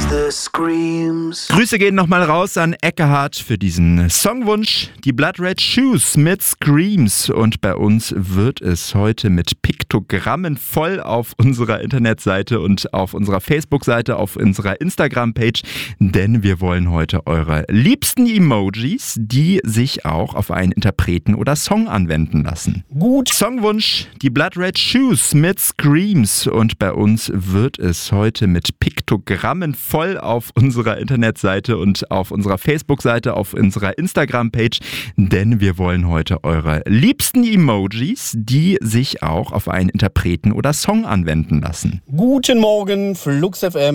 the screams. Grüße gehen nochmal raus an Eckehard für diesen Songwunsch. Die Blood Red Shoes mit Screams. Und bei uns wird es heute mit Piktogrammen voll auf unserer Internetseite und auf unserer Facebook-Seite, auf unserer Instagram-Page. Denn wir wollen heute eure liebsten Emojis, die sich auch auf einen Interpreten oder Song anwenden lassen. Gut. Songwunsch, die Blood Red Shoes mit Screams. Und bei uns wird es heute mit Piktogrammen voll auf unserer Internetseite und auf unserer Facebook-Seite, auf unserer Instagram-Page. Denn wir wollen heute eure liebsten Emojis, die sich auch auf einen Interpreten oder Song anwenden lassen. Guten Morgen, Flux FM.